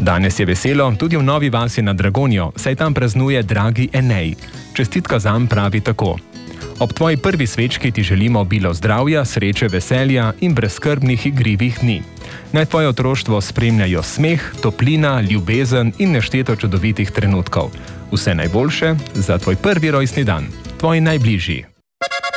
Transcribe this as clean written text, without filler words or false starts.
Danes je veselo tudi v Novi vasi nad Dragonjo, saj tam praznuje dragi Enej. Čestitka zanj pravi tako: ob tvoji prvi svečki ti želimo obilo zdravja, sreče, veselja in brezskrbnih igrivih dni. Naj tvoje otroštvo spremljajo smeh, toplina, ljubezen in nešteto čudovitih trenutkov. Vse najboljše za tvoj prvi rojstni dan. Tvoji najbližji.